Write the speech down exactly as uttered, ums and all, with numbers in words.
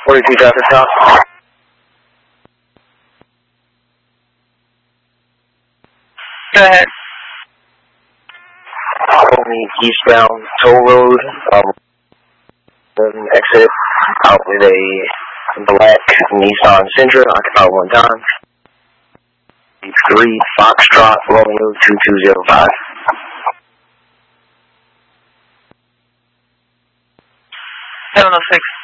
forty-two Delta South. Go ahead. Follow me eastbound Toll Road, um, exit out with a black Nissan Sentra, occupied one time. three Foxtrot Romeo two two zero five. seven oh six.